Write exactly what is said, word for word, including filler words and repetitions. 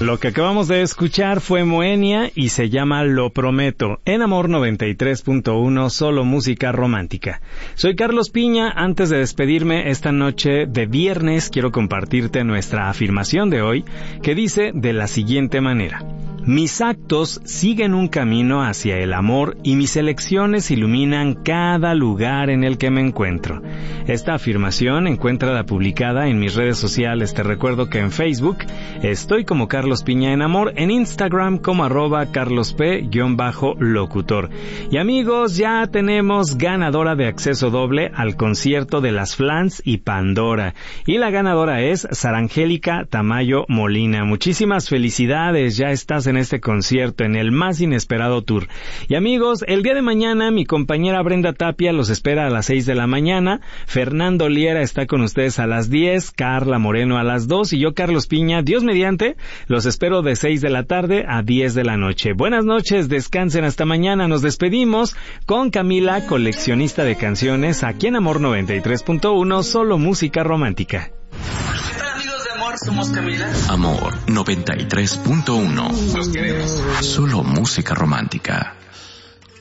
Lo que acabamos de escuchar fue Moenia y se llama Lo Prometo, en Amor noventa y tres punto uno, solo música romántica. Soy Carlos Piña. Antes de despedirme esta noche de viernes, quiero compartirte nuestra afirmación de hoy, que dice de la siguiente manera: mis actos siguen un camino hacia el amor y mis elecciones iluminan cada lugar en el que me encuentro. Esta afirmación encuéntrala publicada en mis redes sociales. Te recuerdo que en Facebook estoy como Carlos Piña en Amor, en Instagram como arroba carlosp-locutor. Y amigos, ya tenemos ganadora de acceso doble al concierto de Las Flans y Pandora. Y la ganadora es Sarangélica Tamayo Molina. Muchísimas felicidades, ya estás en este concierto, en el más inesperado tour. Y amigos, el día de mañana mi compañera Brenda Tapia los espera a las seis de la mañana, Fernando Liera está con ustedes a las diez, Carla Moreno a las dos y yo, Carlos Piña, Dios mediante, los espero de seis de la tarde a diez de la noche. Buenas noches, descansen hasta mañana. Nos despedimos con Camila, coleccionista de canciones, aquí en Amor noventa y tres punto uno, solo música romántica. Somos Camila. Amor noventa y tres punto uno. Los queremos. Solo música romántica.